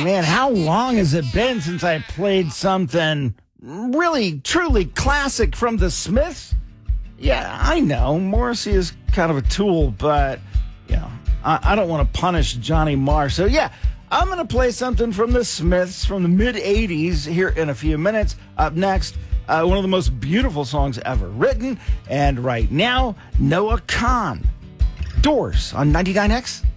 Man, how long has it been since I played something really, truly classic from the Smiths? Yeah, I know, Morrissey is kind of a tool, but, I don't want to punish Johnny Marr. So, I'm going to play something from the Smiths from the mid-'80s here in a few minutes. Up next, one of the most beautiful songs ever written. And right now, Noah Kahan. Doors on 99X.